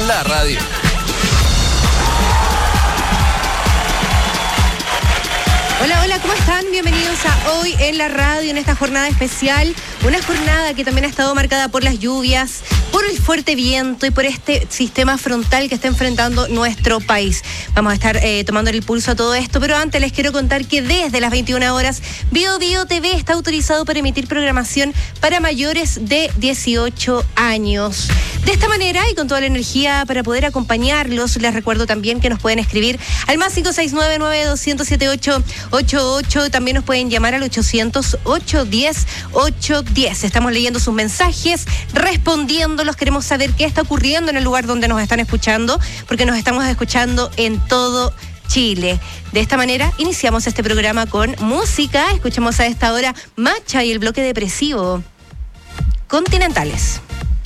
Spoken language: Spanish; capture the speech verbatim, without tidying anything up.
en la radio. Hola, hola, ¿cómo están? Bienvenidos a Hoy en la Radio, en esta jornada especial. Una jornada que también ha estado marcada por las lluvias, por el fuerte viento y por este sistema frontal que está enfrentando nuestro país. Vamos a estar eh, tomando el pulso a todo esto, pero antes les quiero contar que desde las veintiuna horas, Bio Bio T V está autorizado para emitir programación para mayores de dieciocho años. De esta manera y con toda la energía para poder acompañarlos, les recuerdo también que nos pueden escribir al más cinco seis nueve, nueve dos cero siete, ocho ocho ocho. También nos pueden llamar al ochocientos, ochocientos diez, ochocientos diez. Estamos leyendo sus mensajes, respondiéndolos. Queremos saber qué está ocurriendo en el lugar donde nos están escuchando, porque nos estamos escuchando en todo Chile. De esta manera iniciamos este programa con música. Escuchamos a esta hora Macha y el bloque depresivo. Continentales.